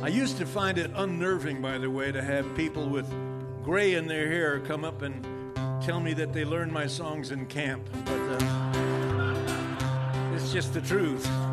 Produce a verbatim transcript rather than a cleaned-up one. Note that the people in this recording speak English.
I used to find it unnerving, by the way, to have people with gray in their hair come up and tell me that they learned my songs in camp. But uh, it's just the truth.